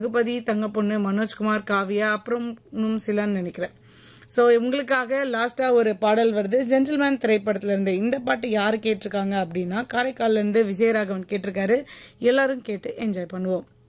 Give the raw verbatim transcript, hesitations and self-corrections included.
ரகுபதி, தங்கப்பொண்ணு, மனோஜ்குமார், காவியா, அப்புறம் இன்னும் சிலன்னு நினைக்கிறேன். ஸோ இவங்களுக்காக லாஸ்டா ஒரு பாடல் வருது. ஜென்டில்மேன் திரைப்படத்துல இருந்து. இந்த பாட்டு யாரு கேட்டிருக்காங்க அப்படின்னா, காரைக்கால்ல இருந்து விஜயராகவன் கேட்டிருக்காரு. எல்லாரும் கேட்டு என்ஜாய் பண்ணுவோம்.